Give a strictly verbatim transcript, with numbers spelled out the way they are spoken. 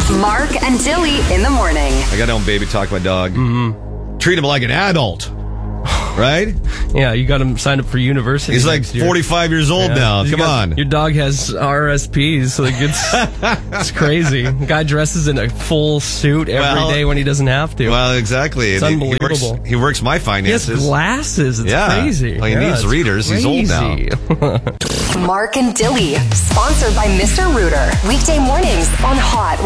Mark and Dilly in the morning. I got on baby talk my dog. Mm-hmm. Treat him like an adult. Right? Yeah, you got him signed up for university. He's like forty-five years old yeah. now. Come got, on. Your dog has R S Ps. Like it's it's crazy. The guy dresses in a full suit every well, day when he doesn't have to. Well, exactly. It's he, unbelievable. He works, he works my finances. He has glasses. It's yeah. crazy. Well, he yeah, needs readers. Crazy. He's old now. Mark and Dilly, sponsored by Mister Rooter. Weekday mornings on Hot